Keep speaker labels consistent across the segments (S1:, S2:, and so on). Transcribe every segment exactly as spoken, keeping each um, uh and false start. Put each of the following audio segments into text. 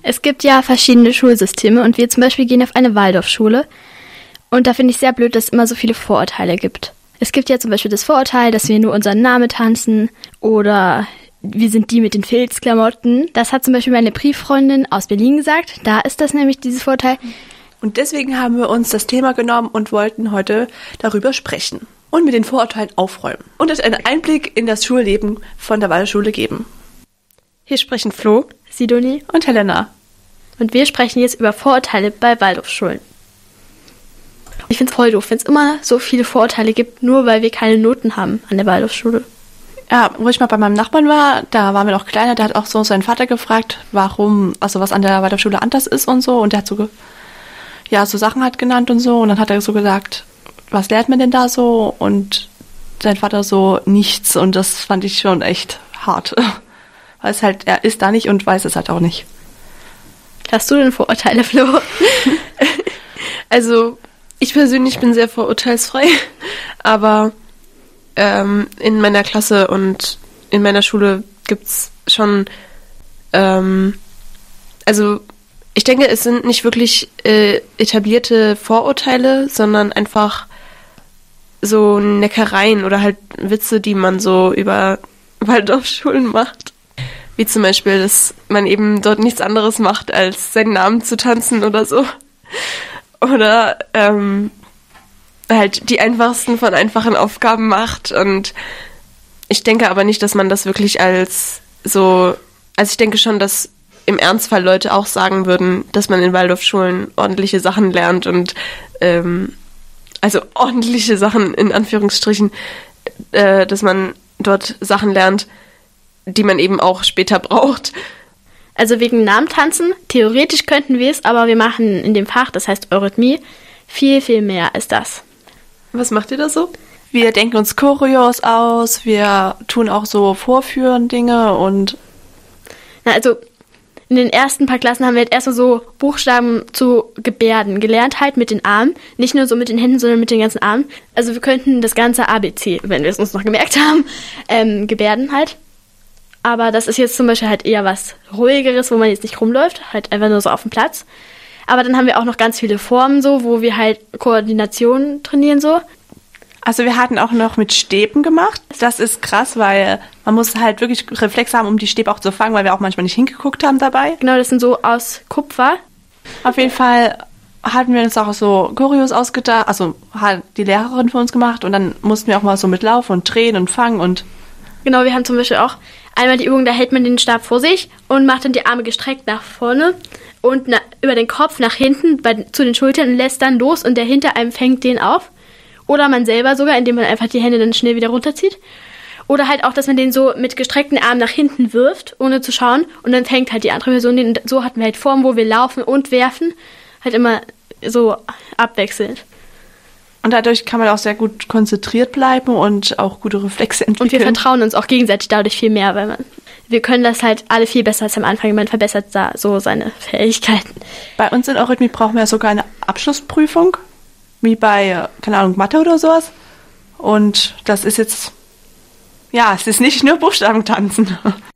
S1: Es gibt ja verschiedene Schulsysteme und wir zum Beispiel gehen auf eine Waldorfschule. Und da finde ich sehr blöd, dass es immer so viele Vorurteile gibt. Es gibt ja zum Beispiel das Vorurteil, dass wir nur unseren Namen tanzen oder wir sind die mit den Filzklamotten. Das hat zum Beispiel meine Brieffreundin aus Berlin gesagt. Da ist das nämlich dieses Vorurteil.
S2: Und deswegen haben wir uns das Thema genommen und wollten heute darüber sprechen und mit den Vorurteilen aufräumen und euch einen Einblick in das Schulleben von der Waldorfschule geben. Hier sprechen Flo,
S1: Sidonie
S2: und Helena.
S1: Und wir sprechen jetzt über Vorurteile bei Waldorfschulen. Ich finde es voll doof, wenn es immer so viele Vorurteile gibt, nur weil wir keine Noten haben an der Waldorfschule.
S2: Ja, wo ich mal bei meinem Nachbarn war, da waren wir noch kleiner, der hat auch so seinen Vater gefragt, warum, also was an der Waldorfschule anders ist und so. Und der hat so, ge- ja, so Sachen halt genannt und so. Und dann hat er so gesagt, was lernt man denn da so? Und sein Vater so, nichts. Und das fand ich schon echt hart. Weil es halt, er ist da nicht und weiß es halt auch nicht.
S1: Hast du denn Vorurteile, Flo?
S3: Also, ich persönlich bin sehr vorurteilsfrei, aber ähm, in meiner Klasse und in meiner Schule gibt's schon, ähm, also ich denke, es sind nicht wirklich äh, etablierte Vorurteile, sondern einfach so Neckereien oder halt Witze, die man so über Waldorfschulen macht. Wie zum Beispiel, dass man eben dort nichts anderes macht, als seinen Namen zu tanzen oder so. Oder ähm, halt die einfachsten von einfachen Aufgaben macht. Und ich denke aber nicht, dass man das wirklich als so... Also ich denke schon, dass im Ernstfall Leute auch sagen würden, dass man in Waldorfschulen ordentliche Sachen lernt und ähm, also ordentliche Sachen in Anführungsstrichen, äh, dass man dort Sachen lernt, die man eben auch später braucht.
S1: Also wegen Namentanzen, theoretisch könnten wir es, aber wir machen in dem Fach, das heißt Eurythmie, viel, viel mehr als das.
S3: Was macht ihr da so?
S2: Wir denken uns Choreos aus, wir tun auch so Vorführen Dinge und...
S1: Na, also in den ersten paar Klassen haben wir halt erstmal so Buchstaben zu Gebärden gelernt, halt mit den Armen. Nicht nur so mit den Händen, sondern mit den ganzen Armen. Also wir könnten das ganze A B C, wenn wir es uns noch gemerkt haben, ähm, Gebärden halt. Aber das ist jetzt zum Beispiel halt eher was Ruhigeres, wo man jetzt nicht rumläuft, halt einfach nur so auf dem Platz. Aber dann haben wir auch noch ganz viele Formen so, wo wir halt Koordination trainieren so.
S2: Also wir hatten auch noch mit Stäben gemacht. Das ist krass, weil man muss halt wirklich Reflex haben, um die Stäbe auch zu fangen, weil wir auch manchmal nicht hingeguckt haben dabei.
S1: Genau, das sind so aus Kupfer.
S2: Auf jeden Fall hatten wir uns auch so Choreos ausgedacht, also hat die Lehrerin für uns gemacht und dann mussten wir auch mal so mitlaufen und drehen und fangen und...
S1: Genau, wir haben zum Beispiel auch einmal die Übung, da hält man den Stab vor sich und macht dann die Arme gestreckt nach vorne und na, über den Kopf nach hinten bei, zu den Schultern und lässt dann los und der hinter einem fängt den auf. Oder man selber sogar, indem man einfach die Hände dann schnell wieder runterzieht. Oder halt auch, dass man den so mit gestreckten Armen nach hinten wirft, ohne zu schauen. Und dann fängt halt die andere Person den. Und so hatten wir halt Formen, wo wir laufen und werfen. Halt immer so abwechselnd.
S2: Und dadurch kann man auch sehr gut konzentriert bleiben und auch gute Reflexe entwickeln.
S1: Und wir vertrauen uns auch gegenseitig dadurch viel mehr, weil man, wir können das halt alle viel besser als am Anfang. Man verbessert da so seine Fähigkeiten.
S2: Bei uns in Eurythmie brauchen wir sogar eine Abschlussprüfung. Wie bei, keine Ahnung, Mathe oder sowas. Und das ist jetzt, ja, es ist nicht nur Buchstaben tanzen.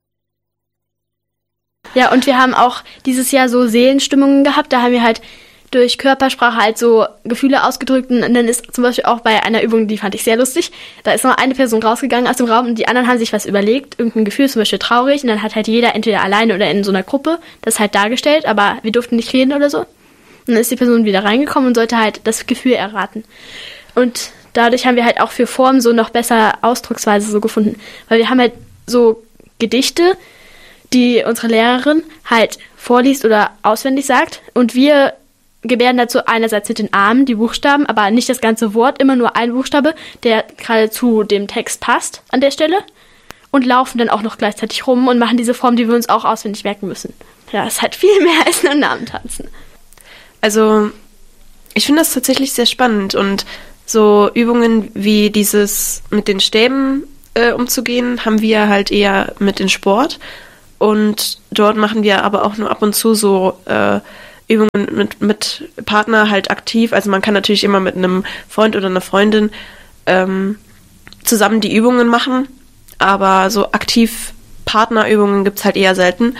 S1: Ja, und wir haben auch dieses Jahr so Seelenstimmungen gehabt. Da haben wir halt durch Körpersprache halt so Gefühle ausgedrückt. Und dann ist zum Beispiel auch bei einer Übung, die fand ich sehr lustig, da ist noch eine Person rausgegangen aus dem Raum und die anderen haben sich was überlegt, irgendein Gefühl, zum Beispiel traurig. Und dann hat halt jeder entweder alleine oder in so einer Gruppe das halt dargestellt, aber wir durften nicht reden oder so. Und dann ist die Person wieder reingekommen und sollte halt das Gefühl erraten. Und dadurch haben wir halt auch für Formen so noch besser Ausdrucksweise so gefunden. Weil wir haben halt so Gedichte, die unsere Lehrerin halt vorliest oder auswendig sagt. Und wir gebärden dazu einerseits mit den Armen die Buchstaben, aber nicht das ganze Wort, immer nur ein Buchstabe, der gerade zu dem Text passt an der Stelle. Und laufen dann auch noch gleichzeitig rum und machen diese Form, die wir uns auch auswendig merken müssen. Ja, es ist halt viel mehr als nur Namen tanzen.
S3: Also, ich finde das tatsächlich sehr spannend und so Übungen wie dieses mit den Stäben äh, umzugehen, haben wir halt eher mit in Sport und dort machen wir aber auch nur ab und zu so äh, Übungen mit, mit Partner halt aktiv, also man kann natürlich immer mit einem Freund oder einer Freundin ähm, zusammen die Übungen machen, aber so aktiv Partnerübungen gibt's halt eher selten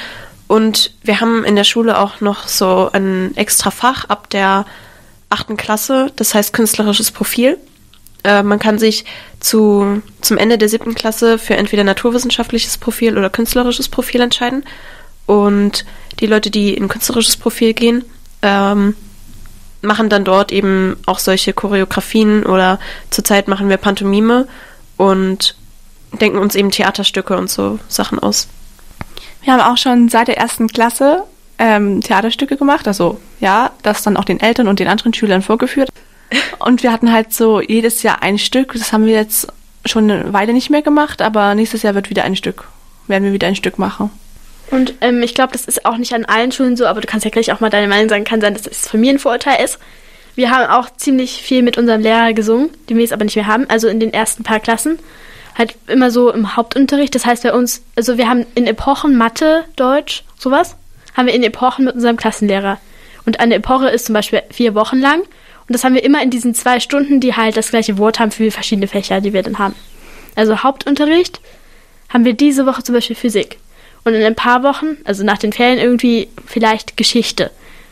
S3: Und wir haben in der Schule auch noch so ein extra Fach ab der achten Klasse, das heißt künstlerisches Profil. Äh, man kann sich zu, zum Ende der siebten Klasse für entweder naturwissenschaftliches Profil oder künstlerisches Profil entscheiden. Und die Leute, die in künstlerisches Profil gehen, ähm, machen dann dort eben auch solche Choreografien oder zurzeit machen wir Pantomime und denken uns eben Theaterstücke und so Sachen aus.
S2: Wir haben auch schon seit der ersten Klasse ähm, Theaterstücke gemacht, also ja, das dann auch den Eltern und den anderen Schülern vorgeführt. Und wir hatten halt so jedes Jahr ein Stück, das haben wir jetzt schon eine Weile nicht mehr gemacht, aber nächstes Jahr wird wieder ein Stück, werden wir wieder ein Stück machen.
S1: Und ähm, ich glaube, das ist auch nicht an allen Schulen so, aber du kannst ja gleich auch mal deine Meinung sagen, kann sein, dass das von mir ein Vorurteil ist. Wir haben auch ziemlich viel mit unserem Lehrer gesungen, den wir jetzt aber nicht mehr haben, also in den ersten paar Klassen. Halt immer so im Hauptunterricht, das heißt bei uns, also wir haben in Epochen Mathe, Deutsch, sowas, haben wir in Epochen mit unserem Klassenlehrer. Und eine Epoche ist zum Beispiel vier Wochen lang und das haben wir immer in diesen zwei Stunden, die halt das gleiche Wort haben für verschiedene Fächer, die wir dann haben. Also Hauptunterricht haben wir diese Woche zum Beispiel Physik und in ein paar Wochen, also nach den Ferien irgendwie vielleicht Geschichte.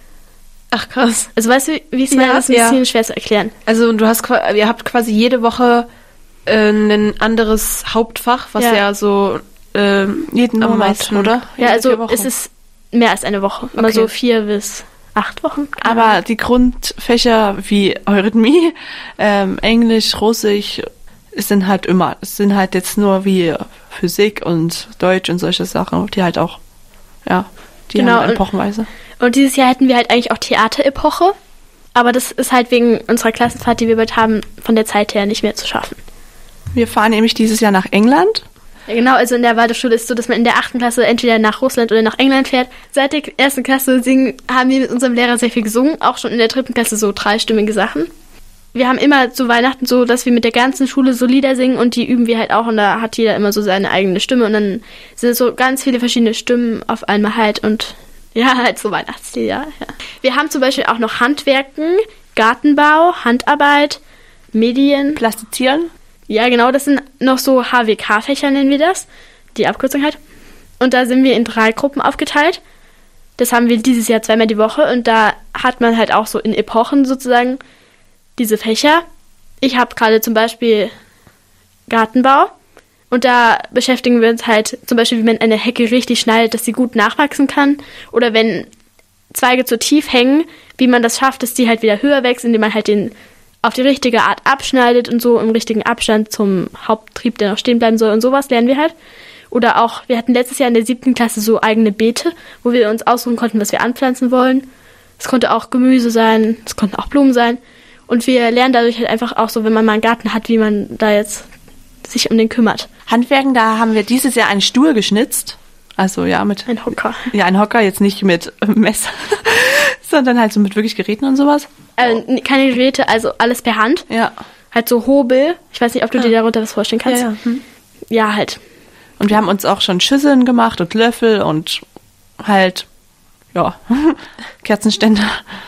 S3: Ach krass.
S1: Also weißt du, wie es
S3: Ja,
S1: mir das ist ein
S3: ja.
S1: bisschen schwer zu erklären.
S3: Also du hast, qua- ihr habt quasi jede Woche äh, ein anderes Hauptfach, was ja,
S1: Ja.
S3: so ähm,
S2: Jeden
S3: am
S2: Monat,
S3: meisten,
S2: oder?
S1: Ja,
S2: Jede
S1: also
S2: vier Wochen.
S1: es ist mehr als eine Woche. Immer
S3: Okay.
S1: so vier bis acht Wochen.
S2: Aber die Grundfächer wie Eurythmie, ähm, Englisch, Russisch, es sind halt immer, es sind halt jetzt nur wie Physik und Deutsch und solche Sachen, die halt auch, ja, die
S1: Genau,
S2: haben
S1: und-
S2: epochenweise.
S1: Und dieses Jahr hätten wir halt eigentlich auch Theaterepoche. Aber das ist halt wegen unserer Klassenfahrt, die wir bald haben, von der Zeit her nicht mehr zu schaffen.
S2: Wir fahren nämlich dieses Jahr nach England.
S1: Ja, genau, also in der Waldorfschule ist es so, dass man in der achten Klasse entweder nach Russland oder nach England fährt. Seit der ersten Klasse singen, haben wir mit unserem Lehrer sehr viel gesungen, auch schon in der dritten Klasse so dreistimmige Sachen. Wir haben immer zu Weihnachten so, dass wir mit der ganzen Schule so Lieder singen und die üben wir halt auch und da hat jeder immer so seine eigene Stimme und dann sind es so ganz viele verschiedene Stimmen auf einmal halt und ja, halt so Weihnachtslieder. Ja. Wir haben zum Beispiel auch noch Handwerken, Gartenbau, Handarbeit, Medien.
S2: Plastizieren.
S1: Ja, genau, das sind noch so H W K-Fächer, nennen wir das. Die Abkürzung halt. Und da sind wir in drei Gruppen aufgeteilt. Das haben wir dieses Jahr zweimal die Woche. Und da hat man halt auch so in Epochen sozusagen diese Fächer. Ich habe gerade zum Beispiel Gartenbau. Und da beschäftigen wir uns halt zum Beispiel, wie man eine Hecke richtig schneidet, dass sie gut nachwachsen kann. Oder wenn Zweige zu tief hängen, wie man das schafft, dass die halt wieder höher wächst, indem man halt den auf die richtige Art abschneidet und so im richtigen Abstand zum Haupttrieb, der noch stehen bleiben soll und sowas lernen wir halt. Oder auch, wir hatten letztes Jahr in der siebten Klasse so eigene Beete, wo wir uns aussuchen konnten, was wir anpflanzen wollen. Es konnte auch Gemüse sein, es konnten auch Blumen sein. Und wir lernen dadurch halt einfach auch so, wenn man mal einen Garten hat, wie man da jetzt sich um den kümmert.
S2: Handwerken, da haben wir dieses Jahr einen Stuhl geschnitzt. Also ja, mit
S1: Ein Hocker.
S2: ja, ein Hocker, jetzt nicht mit äh, Messer, sondern halt so mit wirklich Geräten und sowas.
S1: Äh, keine Geräte, also alles per Hand.
S2: Ja.
S1: Halt so Hobel. Ich weiß nicht, ob du dir darunter was vorstellen kannst.
S3: Ja, ja. Hm.
S1: Ja, halt.
S2: Und wir haben uns auch schon Schüsseln gemacht und Löffel und halt, ja, Kerzenständer.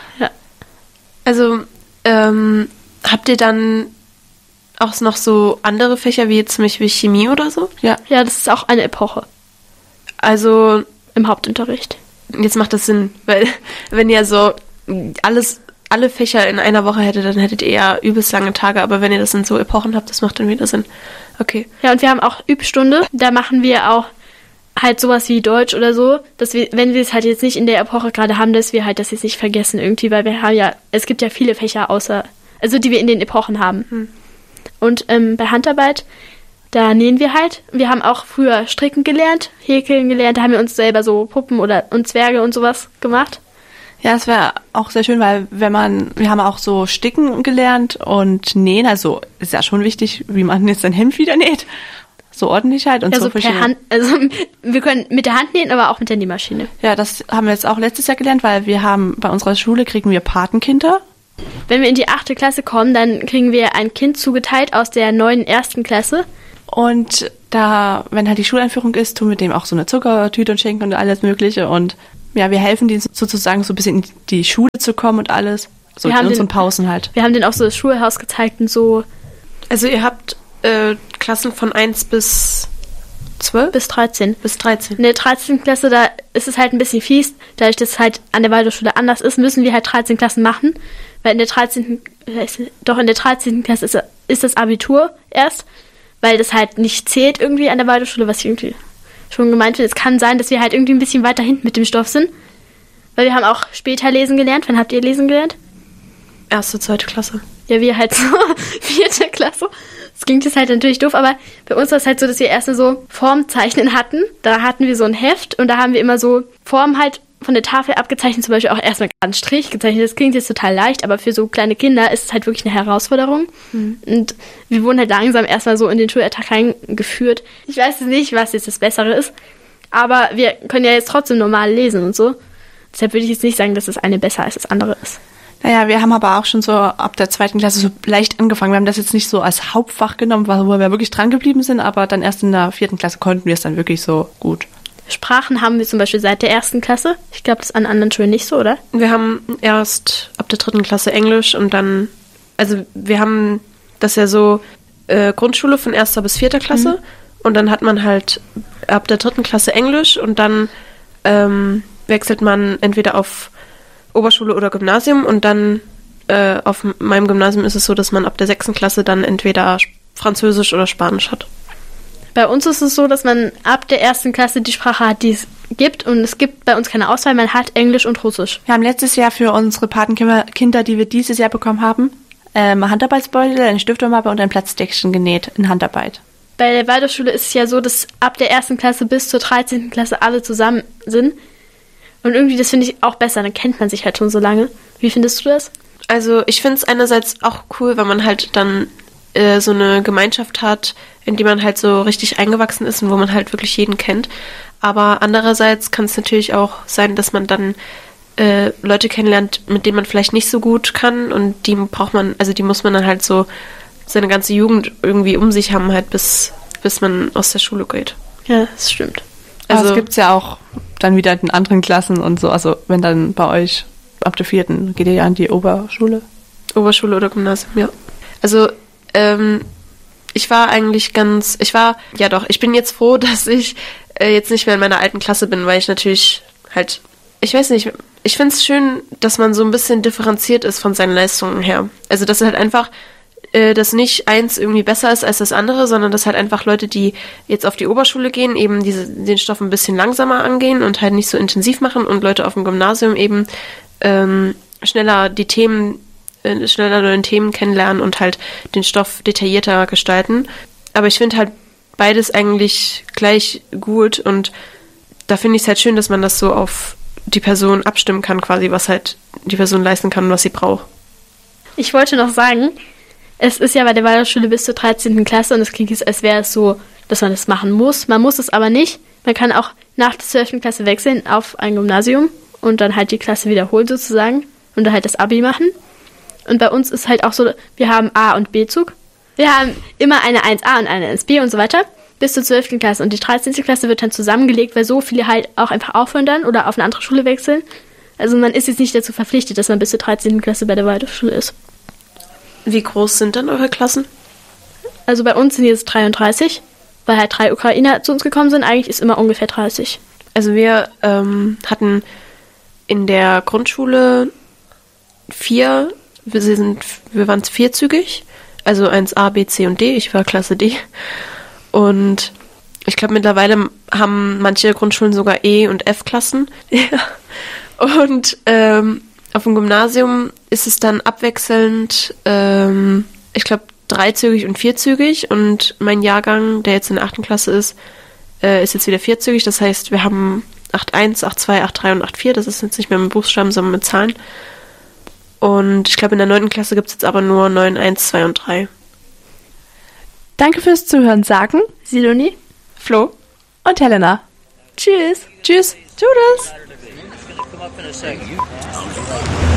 S3: Also, ähm, habt ihr dann auch noch so andere Fächer, wie jetzt zum Beispiel Chemie oder so?
S2: Ja.
S1: Ja, das ist auch eine Epoche
S3: Also,
S1: im Hauptunterricht.
S3: jetzt macht das Sinn, weil wenn ihr so alles, alle Fächer in einer Woche hättet, dann hättet ihr ja übelst lange Tage, aber wenn ihr das in so Epochen habt, das macht dann wieder Sinn. Okay.
S1: Ja, und wir haben auch Übstunde. Da machen wir auch halt sowas wie Deutsch oder so, dass wir, wenn wir es halt jetzt nicht in der Epoche gerade haben, dass wir halt das jetzt nicht vergessen irgendwie, weil wir haben ja, es gibt ja viele Fächer außer, also die wir in den Epochen haben.
S3: Hm.
S1: Und ähm, bei Handarbeit, da nähen wir halt. Wir haben auch früher stricken gelernt, häkeln gelernt, da haben wir uns selber so Puppen oder und Zwerge und sowas gemacht.
S2: Ja, es wäre auch sehr schön, weil wenn man, wir haben auch so Sticken gelernt und Nähen, also ist ja schon wichtig, wie man jetzt sein Hemd wieder näht. So ordentlich halt und
S1: Ja,
S2: so
S1: so per
S2: verschiedene-
S1: Hand, also wir können mit der Hand nähen, aber auch mit der Nähmaschine.
S2: Ja, das haben wir jetzt auch letztes Jahr gelernt, weil wir haben, bei unserer Schule kriegen wir Patenkinder.
S1: Wenn wir in die achte Klasse kommen, dann kriegen wir ein Kind zugeteilt aus der neuen ersten Klasse.
S2: Und da, wenn halt die Schuleinführung ist, tun wir dem auch so eine Zuckertüte und schenken und alles Mögliche. Und ja, wir helfen denen sozusagen so ein bisschen in die Schule zu kommen und alles. So
S1: Wir
S2: in
S1: haben
S2: unseren
S1: den-
S2: Pausen halt.
S1: Wir haben denen auch so das Schulhaus gezeigt und so.
S3: Also ihr habt äh, Klassen von eins bis zwölf?
S1: Bis dreizehn.
S3: Bis dreizehn.
S1: In der dreizehnten Klasse, da ist es halt ein bisschen fies, dadurch, dass es halt an der Waldorfschule anders ist, müssen wir halt dreizehn Klassen machen, weil in der dreizehnten doch in der dreizehnten Klasse ist, ist das Abitur erst, weil das halt nicht zählt irgendwie an der Waldorfschule, was ich irgendwie schon gemeint finde. Es kann sein, dass wir halt irgendwie ein bisschen weiter hinten mit dem Stoff sind, weil wir haben auch später lesen gelernt. Wann habt ihr lesen gelernt?
S3: Erste, zweite Klasse.
S1: Ja, wir halt so vierte Klasse. Das klingt jetzt halt natürlich doof, aber bei uns war es halt so, dass wir erstmal so Formzeichnen hatten. Da hatten wir so ein Heft und da haben wir immer so Formen halt von der Tafel abgezeichnet, zum Beispiel auch erstmal einen Strich gezeichnet. Das klingt jetzt total leicht, aber für so kleine Kinder ist es halt wirklich eine Herausforderung. Mhm. Und wir wurden halt langsam erstmal so in den Schulalltag reingeführt. Ich weiß jetzt nicht, was jetzt das Bessere ist, aber wir können ja jetzt trotzdem normal lesen und so. Deshalb würde ich jetzt nicht sagen, dass das eine besser als das andere ist.
S2: Naja, wir haben aber auch schon so ab der zweiten Klasse so leicht angefangen. Wir haben das jetzt nicht so als Hauptfach genommen, wo wir wirklich dran geblieben sind, aber dann erst in der vierten Klasse konnten wir es dann wirklich so gut.
S1: Sprachen haben wir zum Beispiel seit der ersten Klasse. Ich glaube, das ist an anderen Schulen nicht so, oder?
S3: Wir haben erst ab der dritten Klasse Englisch und dann, also wir haben das ja so äh, Grundschule von erster bis vierter Klasse mhm. und dann hat man halt ab der dritten Klasse Englisch und dann ähm, wechselt man entweder auf Oberschule oder Gymnasium und dann äh, auf meinem Gymnasium ist es so, dass man ab der sechsten Klasse dann entweder Französisch oder Spanisch hat.
S1: Bei uns ist es so, dass man ab der ersten Klasse die Sprache hat, die es gibt und es gibt bei uns keine Auswahl, man hat Englisch und Russisch.
S2: Wir haben letztes Jahr für unsere Patenkinder, die wir dieses Jahr bekommen haben, ähm, Handarbeitsbeutel, eine Stiftermappe und ein Platzdeckchen genäht in Handarbeit.
S1: Bei der Waldorfschule ist es ja so, dass ab der ersten Klasse bis zur dreizehnten Klasse alle zusammen sind. Und irgendwie, das finde ich auch besser, dann kennt man sich halt schon so lange. Wie findest du das?
S3: Also ich finde es einerseits auch cool, weil man halt dann äh, so eine Gemeinschaft hat, in die man halt so richtig eingewachsen ist und wo man halt wirklich jeden kennt. Aber andererseits kann es natürlich auch sein, dass man dann äh, Leute kennenlernt, mit denen man vielleicht nicht so gut kann und die braucht man, also die muss man dann halt so seine ganze Jugend irgendwie um sich haben, halt bis, bis man aus der Schule geht.
S1: Ja, das stimmt.
S2: Also es gibt es ja auch dann wieder in anderen Klassen und so, also wenn dann bei euch ab der vierten geht ihr ja an die Oberschule.
S3: Oberschule oder Gymnasium, ja. Also, ähm, ich war eigentlich ganz, ich war, ja doch, ich bin jetzt froh, dass ich äh, jetzt nicht mehr in meiner alten Klasse bin, weil ich natürlich halt, ich weiß nicht, ich finde es schön, dass man so ein bisschen differenziert ist von seinen Leistungen her. Also, dass halt einfach äh, dass nicht eins irgendwie besser ist als das andere, sondern dass halt einfach Leute, die jetzt auf die Oberschule gehen, eben diese, den Stoff ein bisschen langsamer angehen und halt nicht so intensiv machen und Leute auf dem Gymnasium eben ähm, schneller die Themen, äh, schneller neue Themen kennenlernen und halt den Stoff detaillierter gestalten. Aber ich finde halt beides eigentlich gleich gut und da finde ich es halt schön, dass man das so auf die Person abstimmen kann, quasi, was halt die Person leisten kann und was sie braucht.
S1: Ich wollte noch sagen, es ist ja bei der Waldorfschule bis zur dreizehnten Klasse und es klingt jetzt, als wäre es so, dass man das machen muss. Man muss es aber nicht. Man kann auch nach der zwölften Klasse wechseln auf ein Gymnasium und dann halt die Klasse wiederholen sozusagen und dann halt das Abi machen. Und bei uns ist halt auch so, wir haben A- und B-Zug. Wir haben immer eine eins a und eine eins b und so weiter bis zur zwölften Klasse. Und die dreizehnte Klasse wird dann zusammengelegt, weil so viele halt auch einfach aufhören dann oder auf eine andere Schule wechseln. Also man ist jetzt nicht dazu verpflichtet, dass man bis zur dreizehnten Klasse bei der Waldorfschule ist.
S3: Wie groß sind dann eure Klassen?
S1: Also bei uns sind jetzt dreiunddreißig, weil halt drei Ukrainer zu uns gekommen sind. Eigentlich ist immer ungefähr dreißig.
S3: Also wir ähm, hatten in der Grundschule vier, wir, sind, wir waren vierzügig, also eins a, B, C und D. Ich war Klasse D. Und ich glaube, mittlerweile haben manche Grundschulen sogar E- und F-Klassen. Und ähm, auf dem Gymnasium ist es dann abwechselnd, ähm, ich glaube, dreizügig und vierzügig. Und mein Jahrgang, der jetzt in der achten Klasse ist, äh, ist jetzt wieder vierzügig. Das heißt, wir haben acht eins, acht zwei, acht drei und acht vier. Das ist jetzt nicht mehr mit Buchstaben, sondern mit Zahlen. Und ich glaube, in der neunten Klasse gibt es jetzt aber nur neun, eins, zwei und drei.
S2: Danke fürs Zuhören, sagen
S1: Sidonie,
S2: Flo und Helena.
S1: Tschüss.
S2: Tschüss. Tschüss.
S4: Come up in a second.